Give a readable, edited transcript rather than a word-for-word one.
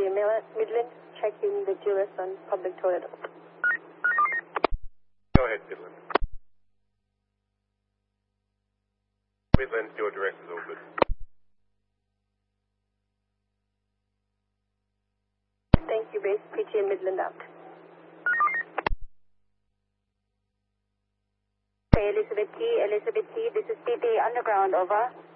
Midland, checking the GLS on public toilet. Go ahead, Midland. Midland, your direct is all good. Thank you, base PTM Midland out. Elizabeth T, this is PT Underground, over.